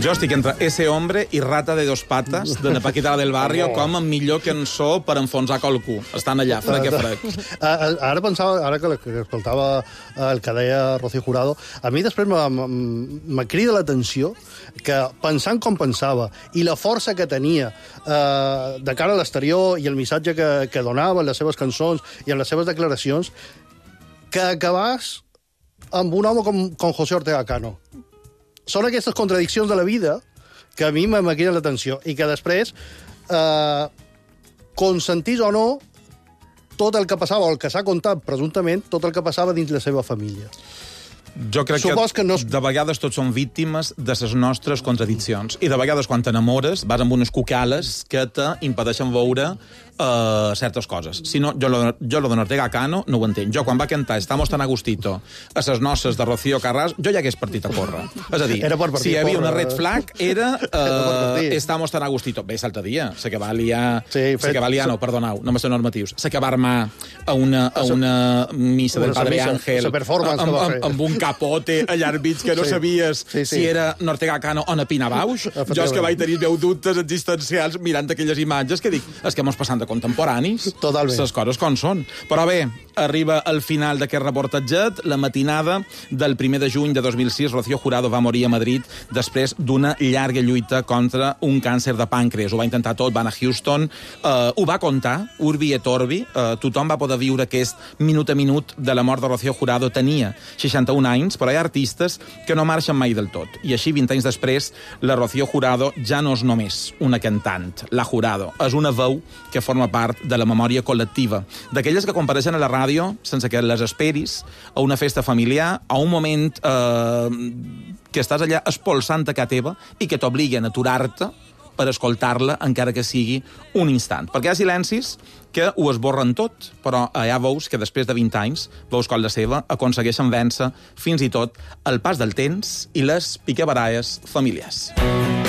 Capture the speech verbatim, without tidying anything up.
Jo estic entre Ese hombre i Rata de dos patas, de Paquita la del Barrio, oh. com a millor cançó per enfonsar qualcú. Estan allà, frec a frec. Ara pensava, ara que escoltava el que deia Rocío Jurado, a mi després me crida l'atenció que, pensant com pensava, i la força que tenia eh, de cara a l'exterior i el missatge que, que donava en les seves cançons i en les seves declaracions, que acabàs amb un home com, com José Ortega Cano. Són aquestes contradiccions de la vida que a mi me criden l'atenció i que després, eh, consentís o no, tot el que passava, o el que s'ha contat presumptament, tot el que passava dins la seva família. Jo crec Supos que, que no... de vegades tots som víctimes de les nostres contradiccions. I de vegades, quan t'enamores, vas amb unes cucales que t'impedeixen veure uh, certes coses. Si no, jo, lo, jo lo de Ortega Cano no ho entenc. Jo, quan va cantar Estamos tan agustito a les noces de Rocío Carràs, jo ja hagués partit a córrer. És a dir, si hi havia una red flag, era uh, Estamos tan agustito. Bé, l'altre dia, sé que va liar... Sí, sé que va liar, no, perdoneu, no me sé normatius. Sé que va armar a una, a una missa del Padre Ángel amb, amb, amb un capote allà al mig, que no sí. sabies sí, sí. si era Ortega Cano o Pina Bausch. Jo és que vaig tenir veu dubtes existencials mirant aquelles imatges que dic, és que mos passant de contemporanis. Totalment. Les coses com són. Però bé, arriba al final d'aquest reportatget, la matinada del primer de juny de dos mil sis, Rocío Jurado va morir a Madrid després d'una llarga lluita contra un càncer de pàncreas. Ho va intentar tot, va anar a Houston, eh, ho va contar, urbi et orbi, eh, tothom va poder viure aquest minut a minut de la mort de Rocío Jurado. Tenia seixanta-un anys, però hi ha artistes que no marxen mai del tot. I així, vint anys després, la Rocío Jurado ja no és només una cantant. La Jurado és una veu que forma part de la memòria col·lectiva. D'aquelles que compareixen a la ràdio sense que les esperis, a una festa familiar, a un moment eh, que estàs allà espolsant a casa teva i que t'obliguen a aturar-te per escoltar-la, encara que sigui un instant. Perquè hi ha silencis que ho esborren tot, però hi ha veus que després de vint anys, veus com la seva, aconsegueixen vèncer fins i tot el pas del temps i les picabaralles familiars.